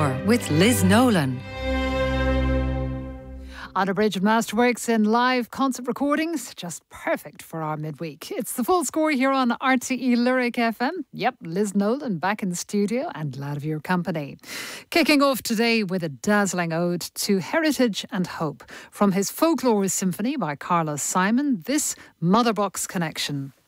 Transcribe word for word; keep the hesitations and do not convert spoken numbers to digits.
Score with Liz Nolan. Unabridged Masterworks in live concert recordings, just perfect for our midweek. It's the Full Score here on R T E Lyric F M. Yep, Liz Nolan back in the studio and glad of your company. Kicking off today with a dazzling ode to heritage and hope from his Folklore Symphony by Carlos Simon, this Motherbox Connection.